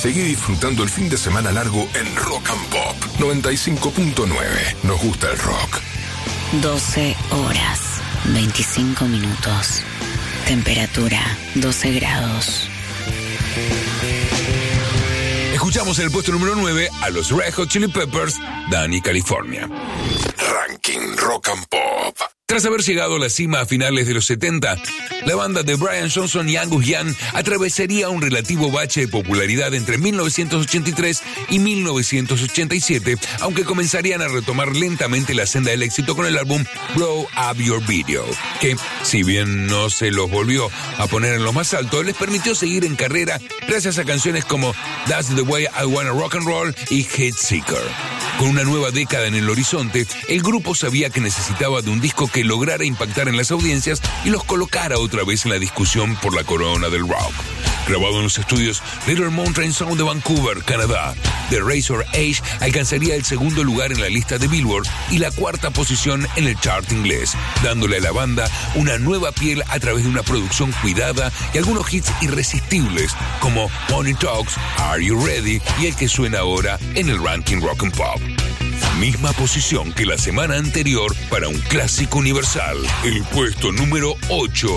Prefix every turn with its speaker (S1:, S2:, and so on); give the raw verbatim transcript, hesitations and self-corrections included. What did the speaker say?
S1: Seguí disfrutando el fin de semana largo en Rock and Pop noventa y cinco punto nueve. Nos gusta el rock.
S2: doce horas, veinticinco minutos. Temperatura doce grados.
S3: Escuchamos en el puesto número nueve a los Red Hot Chili Peppers, Danny California.
S1: Ranking Rock and Pop.
S3: Tras haber llegado a la cima a finales de los setenta, la banda de Brian Johnson y Angus Young atravesaría un relativo bache de popularidad entre mil novecientos ochenta y tres y mil novecientos ochenta y siete, aunque comenzarían a retomar lentamente la senda del éxito con el álbum Blow Up Your Video, que, si bien no se los volvió a poner en lo más alto, les permitió seguir en carrera gracias a canciones como That's the Way I Wanna Rock and Roll y Hit Seeker. Con una nueva década en el horizonte, el grupo sabía que necesitaba de un disco que lograra impactar en las audiencias y los colocara otra vez en la discusión por la corona del rock. Grabado en los estudios Little Mountain Sound de Vancouver, Canadá, The Razor Edge alcanzaría el segundo lugar en la lista de Billboard y la cuarta posición en el chart inglés, dándole a la banda una nueva piel a través de una producción cuidada y algunos hits irresistibles como Money Talks, Are You Ready y el que suena ahora en el ranking Rock and Pop. Misma posición que la semana anterior para un clásico universal, el puesto número ocho